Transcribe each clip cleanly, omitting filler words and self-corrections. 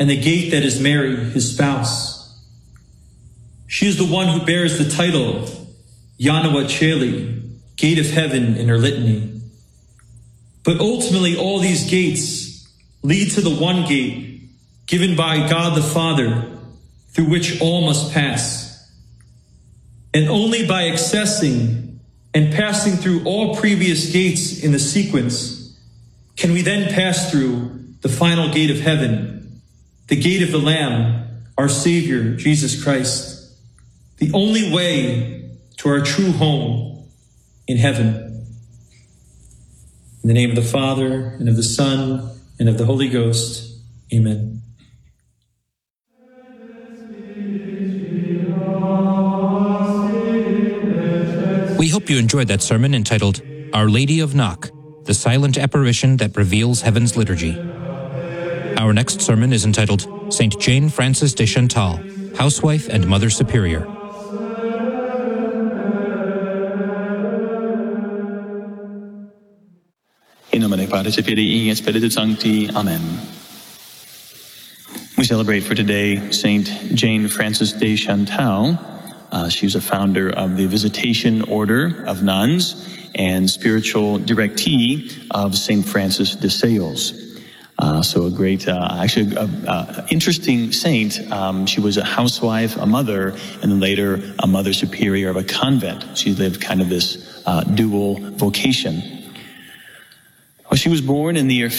and the gate that is Mary, his spouse. She is the one who bears the title Yahweh Cheli, Gate of Heaven, in her litany. But ultimately, all these gates lead to the one gate given by God the Father, through which all must pass. And only by accessing and passing through all previous gates in the sequence can we then pass through the final gate of heaven, the gate of the Lamb, our Savior, Jesus Christ, the only way to our true home in heaven. In the name of the Father, and of the Son, and of the Holy Ghost, amen. We hope you enjoyed that sermon entitled Our Lady of Knock, the silent apparition that reveals heaven's liturgy. Our next sermon is entitled St. Jane Frances de Chantal, Housewife and Mother Superior. In nomine Patris et Filii et Spiritus Sancti. Amen. We celebrate for today St. Jane Frances de Chantal. She was a founder of the Visitation Order of Nuns and spiritual directee of St. Francis de Sales. So a great, interesting saint. She was a housewife, a mother, and then later a mother superior of a convent. She lived kind of this dual vocation. Well, she was born in the year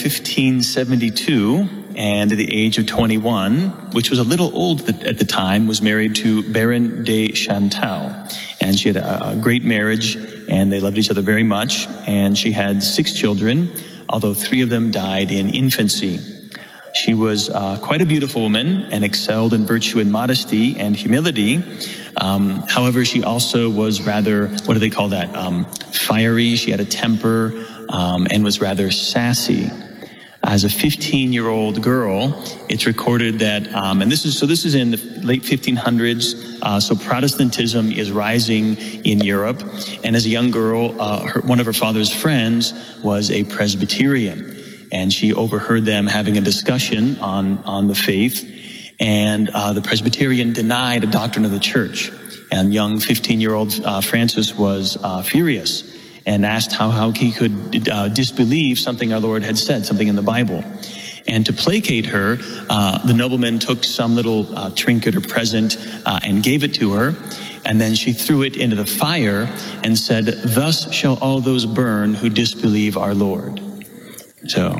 1572, and at the age of 21, which was a little old at the time, was married to Baron de Chantal. And she had a great marriage, and they loved each other very much. And she had 6 children, although 3 of them died in infancy. She was quite a beautiful woman and excelled in virtue and modesty and humility. However, she also was rather, what do they call that? Fiery. She had a temper. And was rather sassy. As a 15-year-old girl, it's recorded that, and this is in the late 1500s. So Protestantism is rising in Europe, and as a young girl, one of her father's friends was a Presbyterian, and she overheard them having a discussion on the faith, and the Presbyterian denied a doctrine of the church, and young 15-year-old Francis was furious, and asked how he could disbelieve something our Lord had said, something in the Bible. And to placate her, the nobleman took some little trinket or present and gave it to her, and then she threw it into the fire and said, "Thus shall all those burn who disbelieve our Lord." So,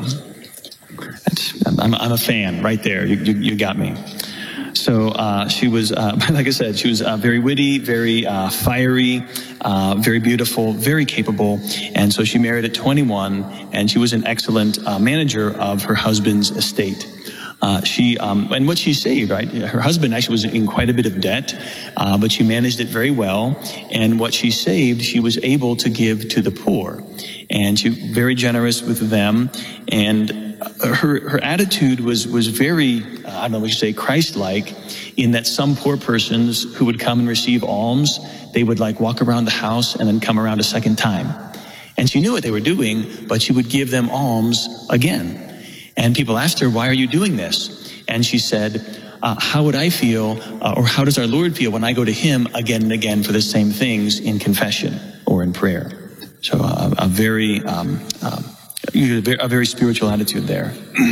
I'm a fan right there. You got me. So she was, like I said, she was very witty, very fiery, very beautiful, very capable. And so she married at 21, and she was an excellent manager of her husband's estate. And what she saved, right? Her husband actually was in quite a bit of debt, but she managed it very well. And what she saved, she was able to give to the poor. And she was very generous with them. And her attitude was very, I don't know what you say, Christ-like, in that some poor persons who would come and receive alms, they would like walk around the house and then come around a second time. And she knew what they were doing, but she would give them alms again. And people asked her, "Why are you doing this?" And she said, "How would I feel, or how does our Lord feel when I go to him again and again for the same things in confession or in prayer?" So a very spiritual attitude there.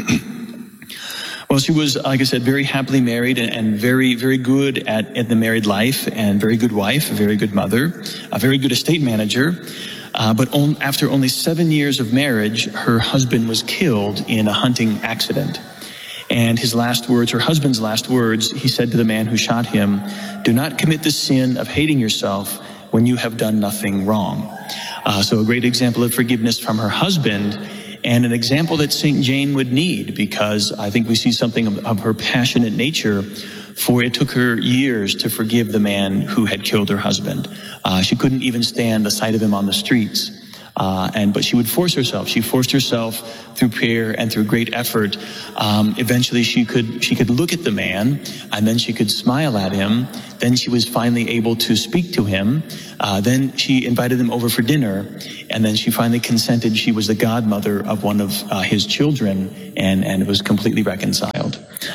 Well, she was, like I said, very happily married and very, very good at the married life, and very good wife, a very good mother, a very good estate manager. But after only 7 years of marriage, her husband was killed in a hunting accident. And his last words, her husband's last words, he said to the man who shot him, "Do not commit the sin of hating yourself when you have done nothing wrong." So a great example of forgiveness from her husband, and an example that St. Jane would need, because I think we see something of her passionate nature, for it took her years to forgive the man who had killed her husband. She couldn't even stand the sight of him on the streets. But she would force herself. She forced herself through prayer and through great effort. Eventually she could look at the man, and then she could smile at him. Then she was finally able to speak to him. Then she invited him over for dinner, and then she finally consented. She was the godmother of one of his children, and it was completely reconciled.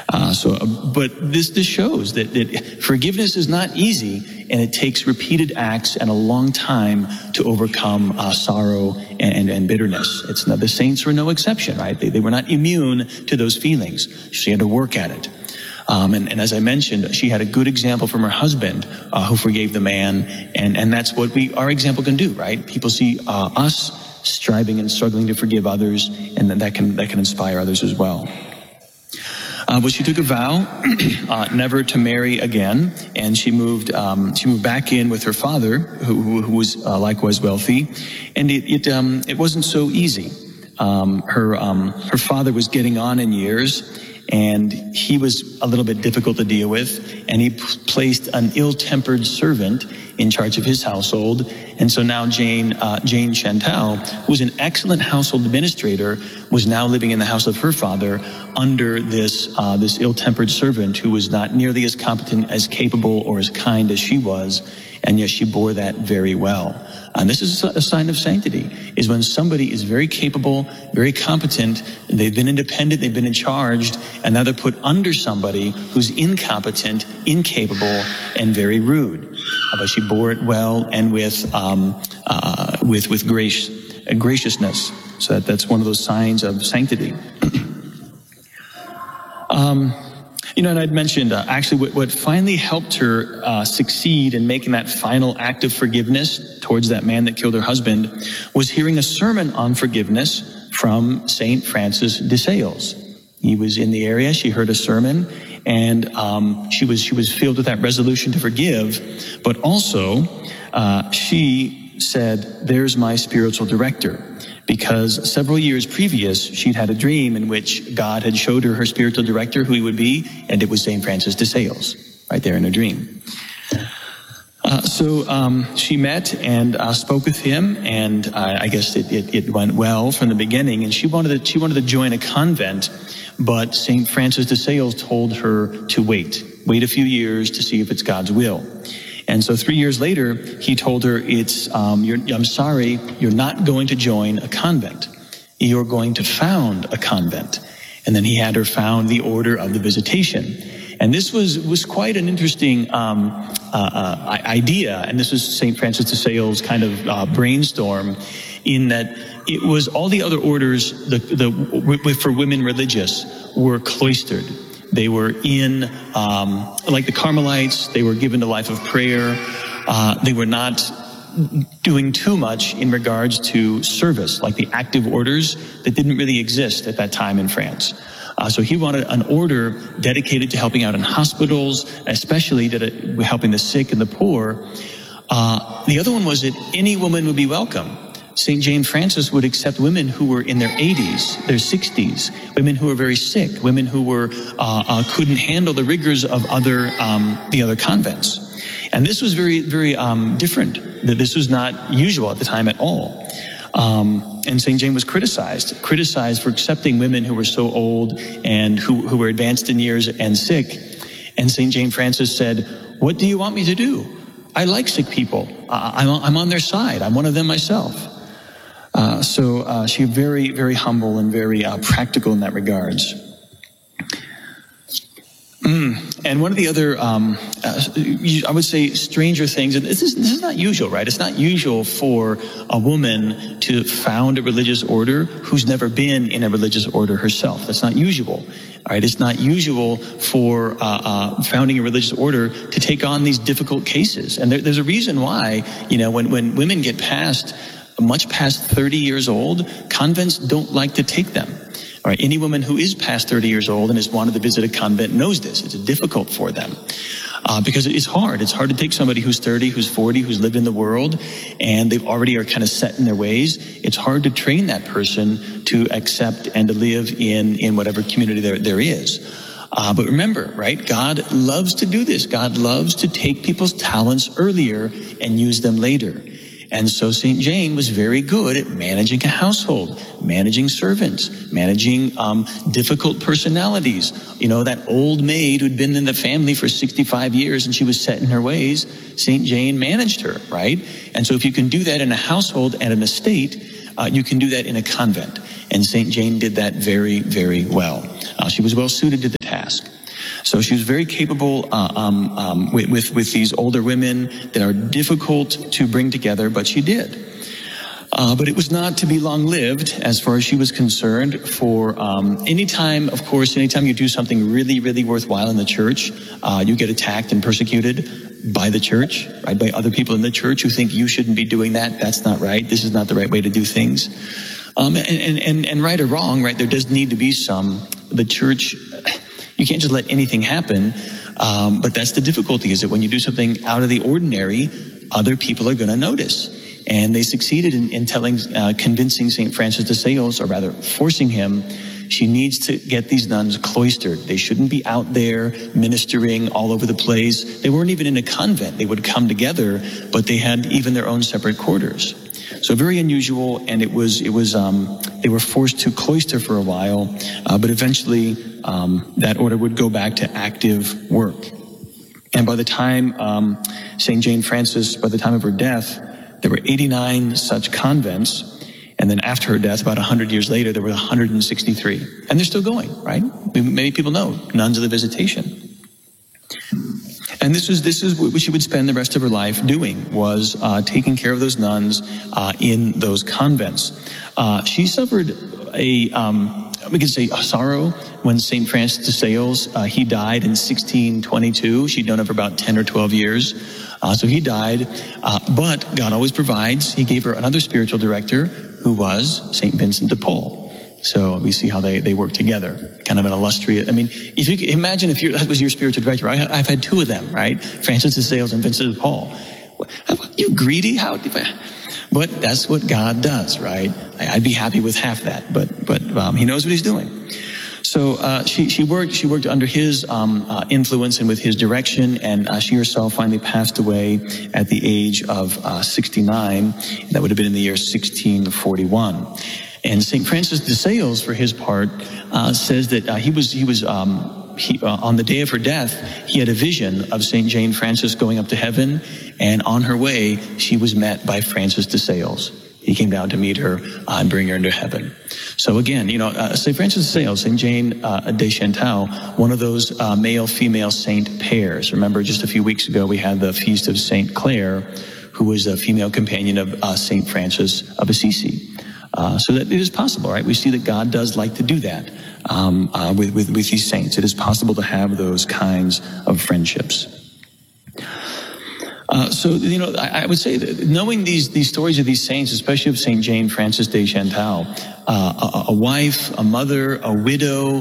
But this shows that forgiveness is not easy, and it takes repeated acts and a long time to overcome sorrow and bitterness. The saints were no exception, right? They were not immune to those feelings. She had to work at it. And as I mentioned, she had a good example from her husband, who forgave the man, and that's what our example can do, right? People see us striving and struggling to forgive others, and that can inspire others as well. But she took a vow never to marry again, and she moved back in with her father, who was likewise wealthy, and it wasn't so easy. Her father was getting on in years, and he was a little bit difficult to deal with, and he placed an ill-tempered servant in charge of his household. And so now Jane Chantal, who was an excellent household administrator, was now living in the house of her father under this ill-tempered servant who was not nearly as competent, as capable, or as kind as she was, and yet she bore that very well. And this is a sign of sanctity, is when somebody is very capable, very competent, they've been independent, they've been in charge, and now they're put under somebody who's incompetent, incapable, and very rude. But she bore it well and with graciousness. So that's one of those signs of sanctity. And I'd mentioned actually what finally helped her succeed in making that final act of forgiveness towards that man that killed her husband was hearing a sermon on forgiveness from Saint Francis de Sales. He was in the area. She heard a sermon, and she was filled with that resolution to forgive. But also, she said, "There's my spiritual director." Because several years previous, she'd had a dream in which God had showed her spiritual director, who he would be, and it was St. Francis de Sales, right there in a dream. So she met and spoke with him, and I guess it went well from the beginning, and she wanted to join a convent, but St. Francis de Sales told her to wait a few years to see if it's God's will. And so 3 years later, he told her, I'm sorry, you're not going to join a convent. You're going to found a convent. And then he had her found the Order of the Visitation. And this was quite an interesting idea. And this was St. Francis de Sales' kind of brainstorm, in that it was all the other orders for women religious were cloistered. They were in, like the Carmelites, they were given a life of prayer. They were not doing too much in regards to service, like the active orders that didn't really exist at that time in France. So he wanted an order dedicated to helping out in hospitals, especially helping the sick and the poor. The other one was that any woman would be welcome. St. Jane Frances would accept women who were in their 80s, their 60s, women who were very sick, women who were couldn't handle the rigors of the other convents. And this was very, very different. This was not usual at the time at all. And St. Jane was criticized for accepting women who were so old and who were advanced in years and sick. And St. Jane Frances said, "What do you want me to do? I like sick people. I'm on their side. I'm one of them myself." So she was very, very humble and very practical in that regards. And one of the other, I would say, stranger things, and this is not usual, right? It's not usual for a woman to found a religious order who's never been in a religious order herself. That's not usual, all right? It's not usual for founding a religious order to take on these difficult cases. And there's a reason why, when women get much past 30 years old, convents don't like to take them. All right, any woman who is past 30 years old and has wanted to visit a convent knows this. It's difficult for them because it's hard. It's hard to take somebody who's 30, who's 40, who's lived in the world, and they already are kind of set in their ways. It's hard to train that person to accept and to live in whatever community there is. But remember, right, God loves to do this. God loves to take people's talents earlier and use them later. And so St. Jane was very good at managing a household, managing servants, managing difficult personalities. That old maid who'd been in the family for 65 years and she was set in her ways, St. Jane managed her, right? And so if you can do that in a household and an estate, you can do that in a convent. And St. Jane did that very, very well. She was well suited to the task. So she was very capable with these older women that are difficult to bring together, but she did. But it was not to be long-lived as far as she was concerned. For anytime you do something really, really worthwhile in the church, you get attacked and persecuted by the church, right? By other people in the church who think you shouldn't be doing that. That's not right. This is not the right way to do things. And right or wrong, right? There does need to be the church. You can't just let anything happen. But that's the difficulty, is that when you do something out of the ordinary, other people are going to notice. And they succeeded in convincing St. Francis de Sales, or rather forcing him, she needs to get these nuns cloistered. They shouldn't be out there ministering all over the place. They weren't even in a convent. They would come together, but they had even their own separate quarters. So very unusual, and it was they were forced to cloister for a while, but eventually that order would go back to active work. And by the time St. Jane Frances, by the time of her death, there were 89 such convents. And then after her death, about 100 years later, there were 163. And they're still going, right? Many people know Nuns of the Visitation. And this is what she would spend the rest of her life doing, was taking care of those nuns in those convents. She suffered a sorrow when St. Francis de Sales, he died in 1622. She'd known him for about 10 or 12 years. So he died, but God always provides. He gave her another spiritual director, who was St. Vincent de Paul. So we see how they work together. Kind of an illustrious, if you imagine if that was your spiritual director. I've had two of them, right? Francis de Sales and Vincent de Paul. You greedy? But that's what God does, right? I'd be happy with half that, but he knows what he's doing. So she worked under his influence and with his direction, and she herself finally passed away at the age of 69. That would have been in the year 1641. And St. Francis de Sales, for his part, says that he was on the day of her death, he had a vision of St. Jane Frances going up to heaven, and on her way, she was met by Francis de Sales. He came down to meet her and bring her into heaven. So again, St. Francis de Sales, St. Jane de Chantal, one of those male-female saint pairs. Remember, just a few weeks ago, we had the feast of St. Clare, who was a female companion of St. Francis of Assisi. So that it is possible, right? We see that God does like to do that with these saints. It is possible to have those kinds of friendships. I would say that knowing these stories of these saints, especially of St. Jane Frances de Chantal, a wife, a mother, a widow,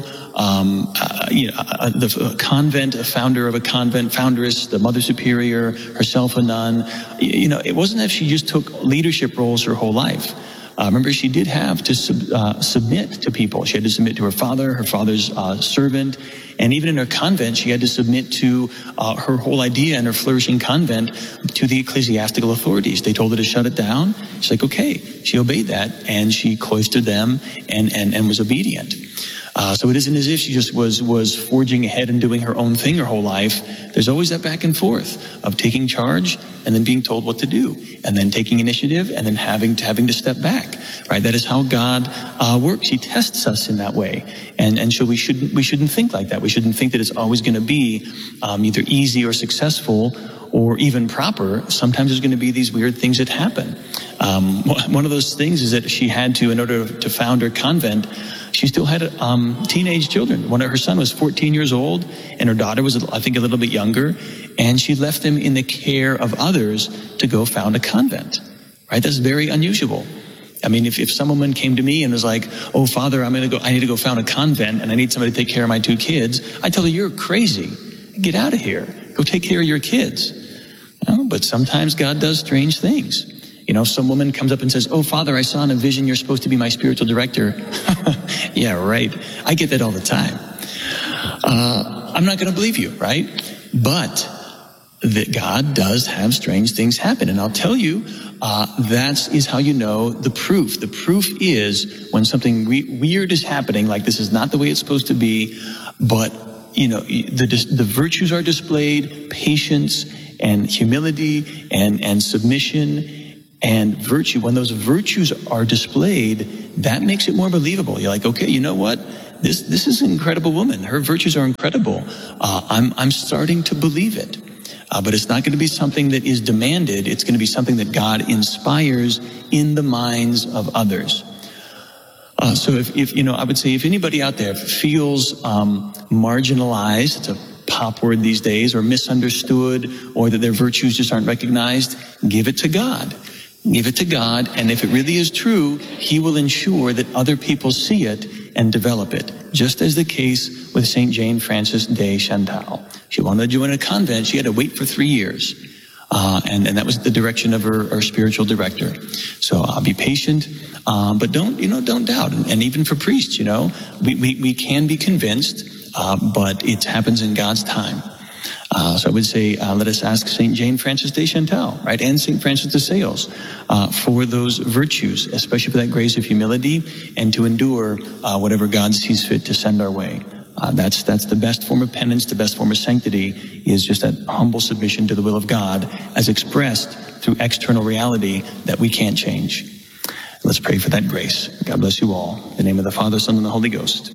the convent, a founder of a convent, foundress, the mother superior, herself a nun. It wasn't that she just took leadership roles her whole life. Remember, she did have to submit to people. She had to submit to her father's servant, and even in her convent, she had to submit to her whole idea in her flourishing convent to the ecclesiastical authorities. They told her to shut it down. She's like, okay. She obeyed that, and she cloistered them and was obedient. So it isn't as if she just was forging ahead and doing her own thing her whole life. There's always that back and forth of taking charge and then being told what to do, and then taking initiative and then having to step back. Right? That is how God works. He tests us in that way, and so we shouldn't think like that. We shouldn't think that it's always going to be either easy or successful or even proper. Sometimes there's going to be these weird things that happen. One of those things is that she had to, in order to found her convent, she still had teenage children. Her son was 14 years old, and her daughter was, I think, a little bit younger, and she left them in the care of others to go found a convent. Right? That's very unusual. If some woman came to me and was like, "Oh, Father, I need to go found a convent, and I need somebody to take care of my 2 kids," I tell her, "You're crazy. Get out of here. Go take care of your kids." But sometimes God does strange things. Some woman comes up and says, "Oh, Father, I saw in a vision you're supposed to be my spiritual director." Yeah, right. I get that all the time. I'm not going to believe you, right? But that God does have strange things happen. And I'll tell you, that is how you know the proof. The proof is when something weird is happening, like this is not the way it's supposed to be, but, the virtues are displayed, patience and humility and submission and virtue. When those virtues are displayed, that makes it more believable. You're like, okay, you know what? this is an incredible woman. Her virtues are incredible. I'm starting to believe it. But it's not going to be something that is demanded. It's going to be something that God inspires in the minds of others. So if I would say if anybody out there feels marginalized, it's a pop word these days, or misunderstood, or that their virtues just aren't recognized, give it to God. Give it to God, and if it really is true, He will ensure that other people see it and develop it, just as the case with St. Jane Frances de Chantal. She wanted to join a convent. She had to wait for 3 years, and that was the direction of her spiritual director. So be patient, but don't doubt. And even for priests, we can be convinced, but it happens in God's time. So I would say, let us ask St. Jane Frances de Chantal, right, and St. Francis de Sales for those virtues, especially for that grace of humility and to endure whatever God sees fit to send our way. That's the best form of penance, the best form of sanctity is just that humble submission to the will of God as expressed through external reality that we can't change. Let's pray for that grace. God bless you all. In the name of the Father, Son, and the Holy Ghost.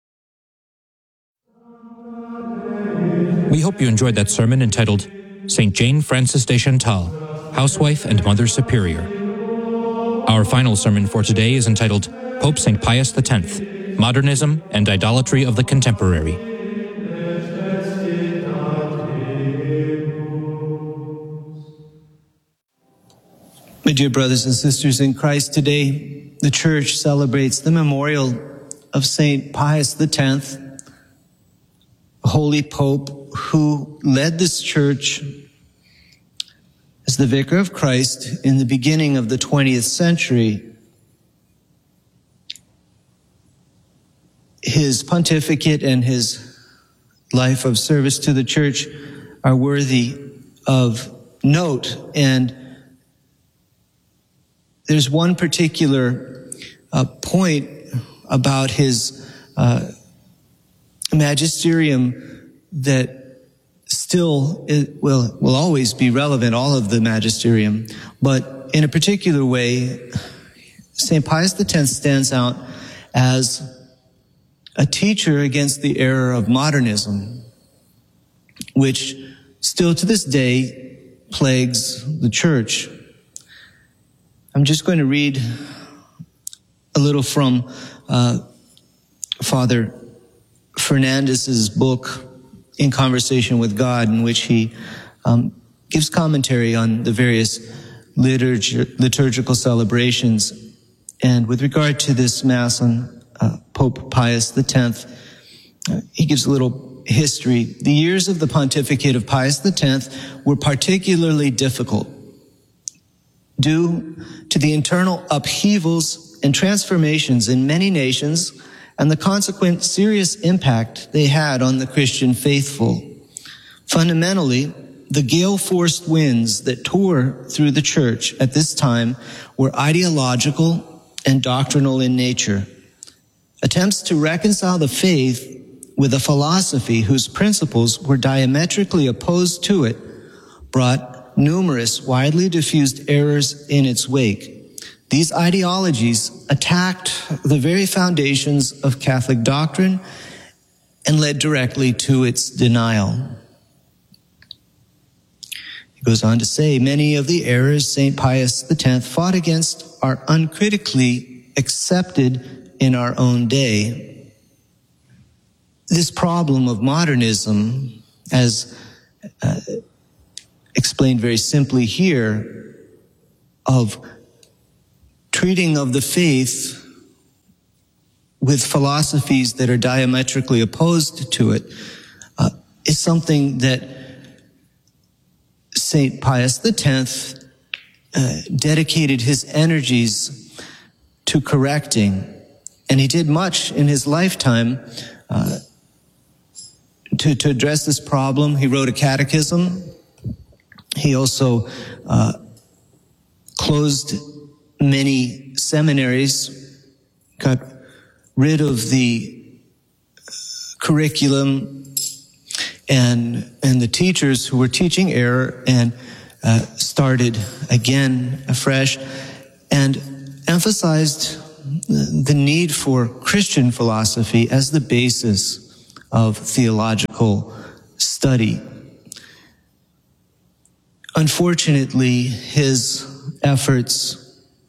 We hope you enjoyed that sermon entitled St. Jane Frances de Chantal, Housewife and Mother Superior. Our final sermon for today is entitled Pope St. Pius X, Modernism and Idolatry of the Contemporary. My dear brothers and sisters in Christ, today the Church celebrates the memorial of St. Pius X, Holy Pope who led this Church as the Vicar of Christ in the beginning of the 20th century. His pontificate and his life of service to the Church are worthy of note, and there's one particular point about his magisterium that still will always be relevant, all of the magisterium, but in a particular way, St. Pius X stands out as a teacher against the error of modernism, which still to this day plagues the Church. I'm just going to read a little from Father Fernandez's book, In Conversation with God, in which he gives commentary on the various liturgical celebrations. And with regard to this Mass on Pope Pius X, he gives a little history. The years of the pontificate of Pius X were particularly difficult due to the internal upheavals and transformations in many nations and the consequent serious impact they had on the Christian faithful. Fundamentally, the gale-forced winds that tore through the Church at this time were ideological and doctrinal in nature. Attempts to reconcile the faith with a philosophy whose principles were diametrically opposed to it brought numerous widely diffused errors in its wake. These ideologies attacked the very foundations of Catholic doctrine and led directly to its denial. He goes on to say, many of the errors St. Pius X fought against are uncritically accepted in our own day. This problem of modernism, as explained very simply here, of treating of the faith with philosophies that are diametrically opposed to it, is something that St. Pius X dedicated his energies to correcting. And he did much in his lifetime to address this problem. He wrote a catechism. He also closed many seminaries, got rid of the curriculum and the teachers who were teaching error, and started again afresh, and emphasized the need for Christian philosophy as the basis of theological study. Unfortunately, his efforts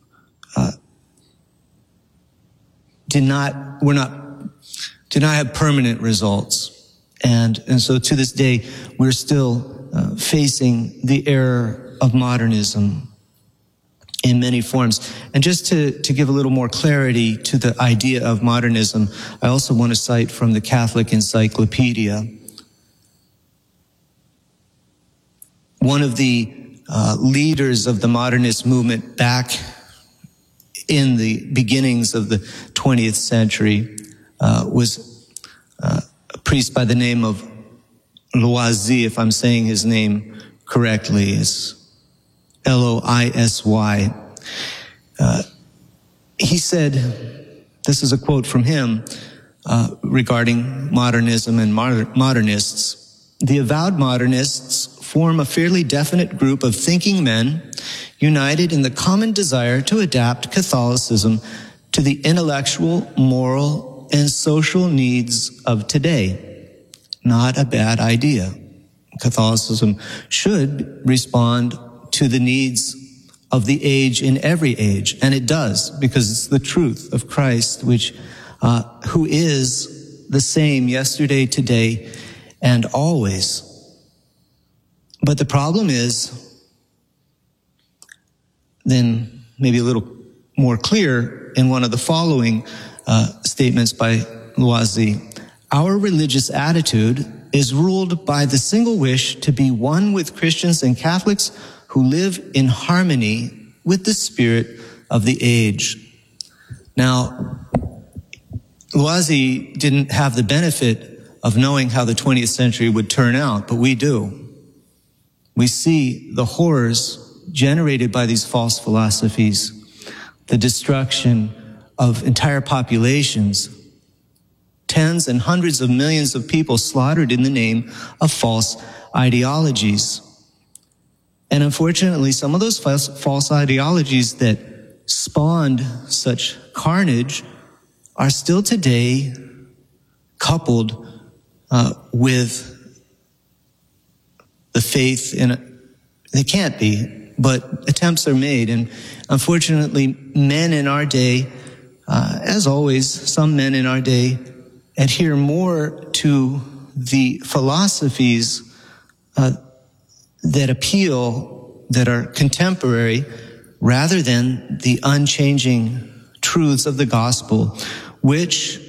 did not have permanent results. And so to this day, we're still facing the error of modernism in many forms. And just to give a little more clarity to the idea of modernism, I also want to cite from the Catholic Encyclopedia. One of the leaders of the modernist movement back in the beginnings of the 20th century was a priest by the name of Loisy, if I'm saying his name correctly. It's Loisy. He said, this is a quote from him regarding modernism and modernists. The avowed modernists form a fairly definite group of thinking men united in the common desire to adapt Catholicism to the intellectual, moral, and social needs of today. Not a bad idea. Catholicism should respond to the needs of the age in every age, and it does, because it's the truth of Christ, which who is the same yesterday, today, and always. But the problem is, then maybe a little more clear in one of the following statements by Loisy. Our religious attitude is ruled by the single wish to be one with Christians and Catholics who live in harmony with the spirit of the age. Now, Loisy didn't have the benefit of knowing how the 20th century would turn out, but we do. We see the horrors generated by these false philosophies, the destruction of entire populations, tens and hundreds of millions of people slaughtered in the name of false ideologies. And unfortunately, some of those false ideologies that spawned such carnage are still today coupled with the faith in they can't be, but attempts are made. And unfortunately, men in our day, as always, some men in our day adhere more to the philosophies that appeal, that are contemporary, rather than the unchanging truths of the gospel, which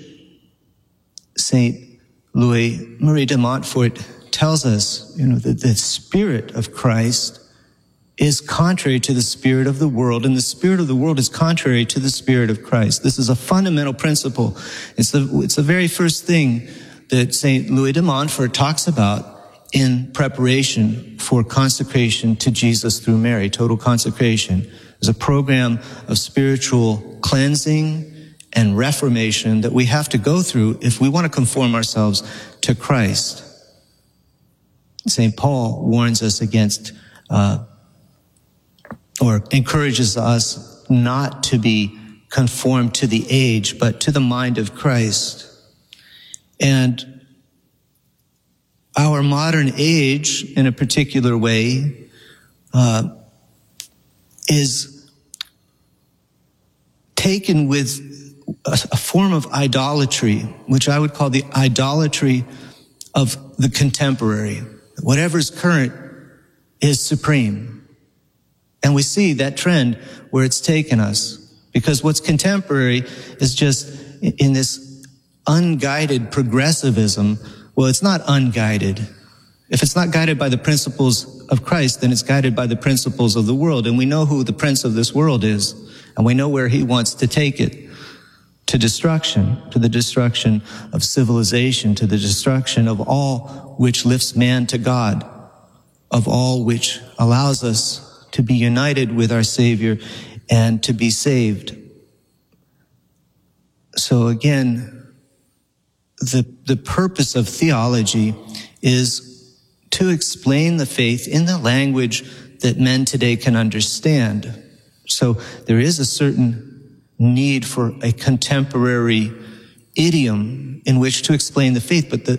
St. Louis Marie de Montfort tells us, that the spirit of Christ is contrary to the spirit of the world, and the spirit of the world is contrary to the spirit of Christ. This is a fundamental principle. It's the very first thing that St. Louis de Montfort talks about in preparation for consecration to Jesus through Mary, total consecration. There's a program of spiritual cleansing and reformation that we have to go through if we want to conform ourselves to Christ. St. Paul warns us against, or encourages us not to be conformed to the age, but to the mind of Christ. And our modern age, in a particular way, is taken with a form of idolatry, which I would call the idolatry of the contemporary. Whatever's current is supreme. And we see that trend where it's taken us, because what's contemporary is just in this unguided progressivism. Well, it's not unguided. If it's not guided by the principles of Christ, then it's guided by the principles of the world. And we know who the prince of this world is, and we know where he wants to take it. To destruction, to the destruction of civilization, to the destruction of all which lifts man to God, of all which allows us to be united with our Savior and to be saved. So again, the purpose of theology is to explain the faith in the language that men today can understand. So there is a certain need for a contemporary idiom in which to explain the faith, but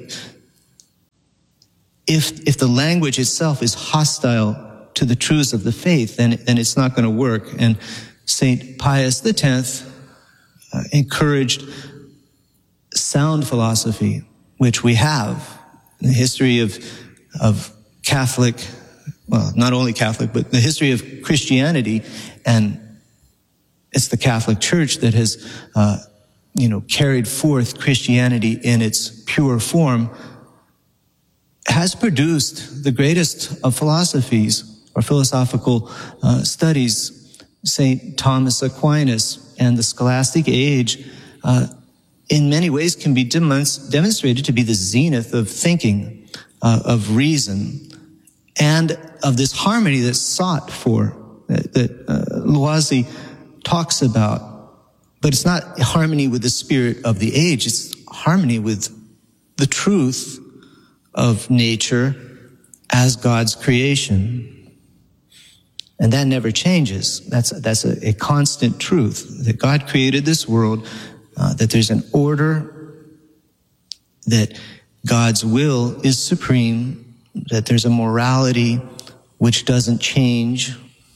if the language itself is hostile to the truths of the faith, then it's not going to work. And St. Pius X encouraged sound philosophy, which we have in the history of Catholic, well, not only Catholic, but the history of Christianity, and it's the Catholic Church that has, carried forth Christianity in its pure form, has produced the greatest of philosophies or philosophical studies. St. Thomas Aquinas and the scholastic age, in many ways can be demonstrated to be the zenith of thinking, of reason, and of this harmony that's sought for, that Loisy talks about. But it's not harmony with the spirit of the age, it's harmony with the truth of nature as God's creation. And that never changes. That's a constant truth, that God created this world, that there's an order, that God's will is supreme, that there's a morality which doesn't change.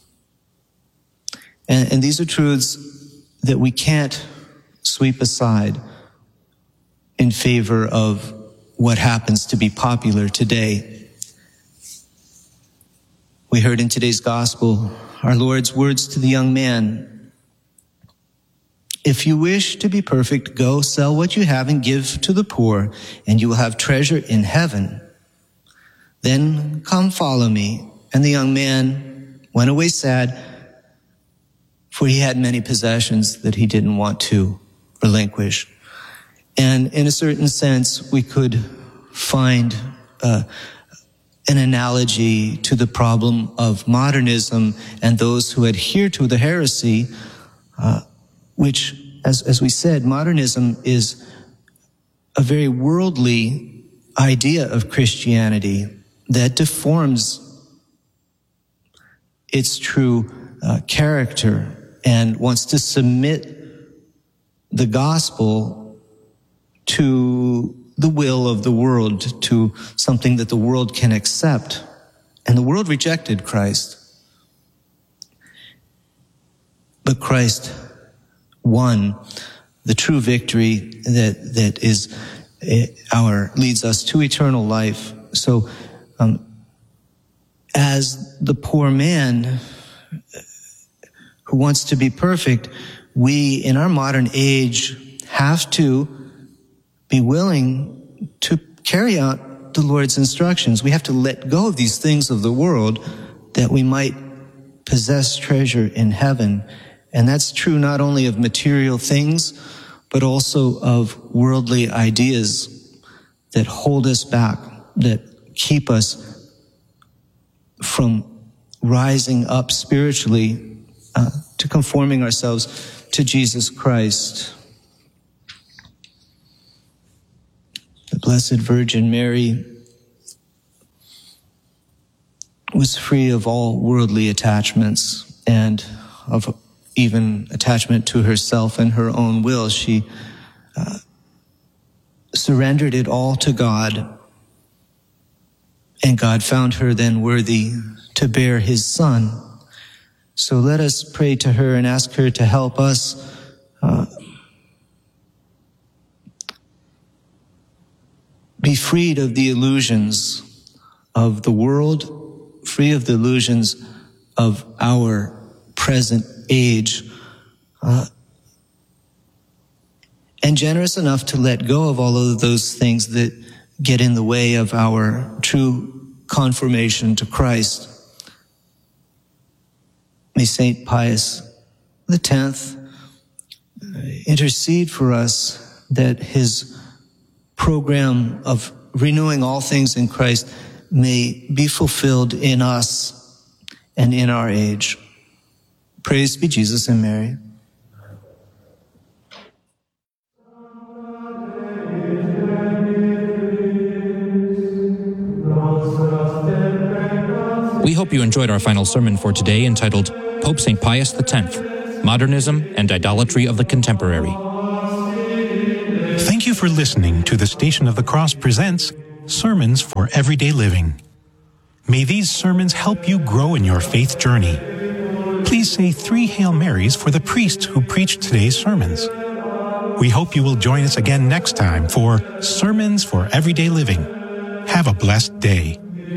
And these are truths that we can't sweep aside in favor of what happens to be popular today. We heard in today's gospel our Lord's words to the young man: "If you wish to be perfect, go sell what you have and give to the poor, and you will have treasure in heaven. Then come follow me." And the young man went away sad, for he had many possessions that he didn't want to relinquish. And in a certain sense, we could find an analogy to the problem of modernism and those who adhere to the heresy, which, as we said, modernism is a very worldly idea of Christianity that deforms its true character and wants to submit the gospel to the will of the world, to something that the world can accept. And the world rejected Christ. But Christ won the true victory that is leads us to eternal life. So, as the poor man who wants to be perfect, we in our modern age have to be willing to carry out the Lord's instructions. We have to let go of these things of the world that we might possess treasure in heaven. And that's true not only of material things, but also of worldly ideas that hold us back, that keep us from rising up spiritually to conforming ourselves to Jesus Christ. The Blessed Virgin Mary was free of all worldly attachments and of even attachment to herself and her own will. She surrendered it all to God, and God found her then worthy to bear his Son. So let us pray to her and ask her to help us be freed of the illusions of the world, free of the illusions of our present age, and generous enough to let go of all of those things that get in the way of our true conformation to Christ. May St. Pius X intercede for us that his program of renewing all things in Christ may be fulfilled in us and in our age. Praise be Jesus and Mary. We hope you enjoyed our final sermon for today, entitled Pope St. Pius X. modernism and idolatry of the contemporary. Thank you for listening to the Station of the Cross presents Sermons for Everyday Living. May these sermons help you grow in your faith journey. Please say 3 Hail Marys for the priests who preached today's sermons. We hope you will join us again next time for Sermons for Everyday Living. Have a blessed day.